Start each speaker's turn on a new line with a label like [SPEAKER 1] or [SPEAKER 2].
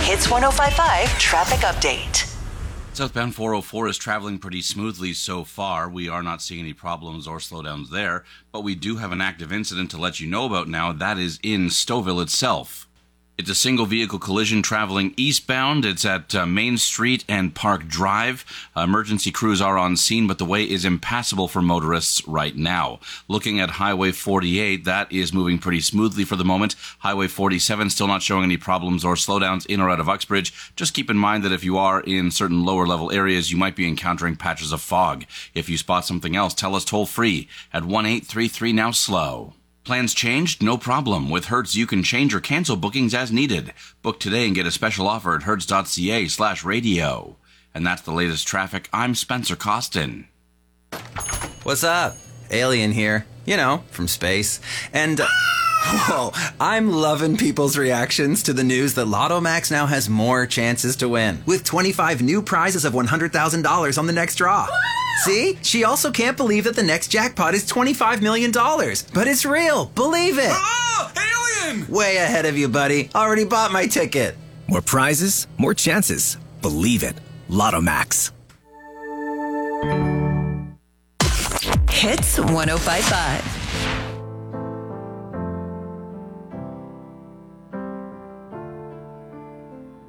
[SPEAKER 1] Hits 105.5 traffic update.
[SPEAKER 2] Southbound 404 is traveling pretty smoothly so far. We are not seeing any problems or slowdowns there, but we do have an active incident to let you know about now. That is in Stouffville itself. It's a single vehicle collision traveling eastbound. It's at Main Street and Park Drive. Emergency crews are on scene, but the way is impassable for motorists right now. Looking at Highway 48, that is moving pretty smoothly for the moment. Highway 47 still not showing any problems or slowdowns in or out of Uxbridge. Just keep in mind that if you are in certain lower level areas, you might be encountering patches of fog. If you spot something else, tell us toll free at 1-833 now slow. Plans changed? No problem. With Hertz, you can change or cancel bookings as needed. Book today and get a special offer at hertz.ca/radio. And that's the latest traffic. I'm Spencer Costin.
[SPEAKER 3] What's up? Alien here. You know, from space. And, whoa, I'm loving people's reactions to the news that Lotto Max now has more chances to win. With 25 new prizes of $100,000 on the next draw. See? She also can't believe that the next jackpot is $25 million. But it's real. Believe it.
[SPEAKER 4] Oh, alien!
[SPEAKER 3] Way ahead of you, buddy. Already bought my ticket.
[SPEAKER 5] More prizes, more chances. Believe it. Lotto Max.
[SPEAKER 1] Hits 105.5.